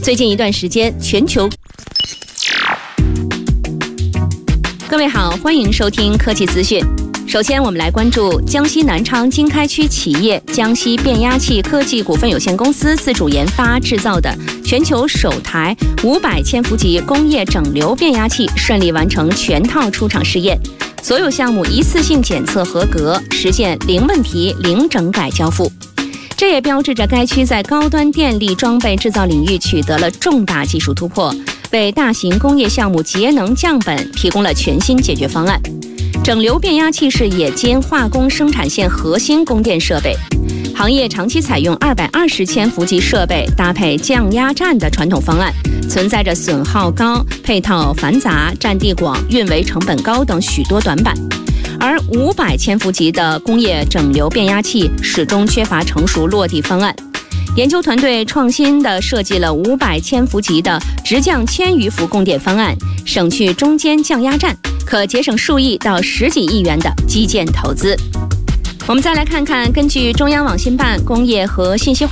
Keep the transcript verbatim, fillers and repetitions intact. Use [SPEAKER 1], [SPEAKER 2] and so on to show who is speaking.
[SPEAKER 1] 最近一段时间，全球各位好，欢迎收听科技资讯。首先，我们来关注江西南昌经开区企业江西变压器科技股份有限公司自主研发制造的全球首台五百千伏级工业整流变压器顺利完成全套出厂试验，所有项目一次性检测合格，实现零问题、零整改交付。这也标志着该区在高端电力装备制造领域取得了重大技术突破，为大型工业项目节能降本提供了全新解决方案。整流变压器是冶金化工生产线核心供电设备，行业长期采用二百二十千伏级设备搭配降压站的传统方案，存在着损耗高、配套繁杂、占地广、运维成本高等许多短板。而五百千伏级的工业整流变压器始终缺乏成熟落地方案。研究团队创新地设计了五百千伏级的直降千余伏供电方案，省去中间降压站，可节省数亿到十几亿元的基建投资。我们再来看看，根据中央网信办工业和信息化